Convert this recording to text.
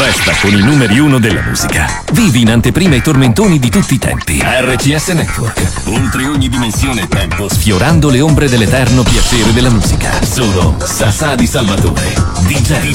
Resta con i numeri 1 della musica. Vivi in anteprima i tormentoni di tutti i tempi. RCS Network. Oltre ogni dimensione e tempo, sfiorando le ombre dell'eterno piacere della musica. Solo Sasà di Salvatore. DJ